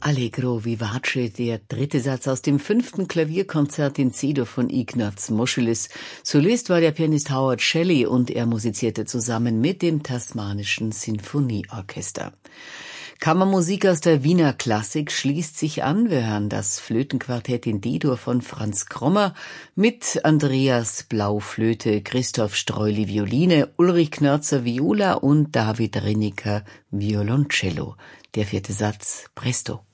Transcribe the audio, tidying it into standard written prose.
Allegro vivace, der dritte Satz aus dem 5. Klavierkonzert in C-Dur von Ignaz Moscheles. Solist war der Pianist Howard Shelley und er musizierte zusammen mit dem Tasmanischen Sinfonieorchester. Kammermusik aus der Wiener Klassik schließt sich an. Wir hören das Flötenquartett in D-Dur von Franz Krommer mit Andreas Blau Flöte, Christoph Streuli Violine, Ulrich Knörzer Viola und David Rinniker Violoncello. Der vierte Satz, Presto.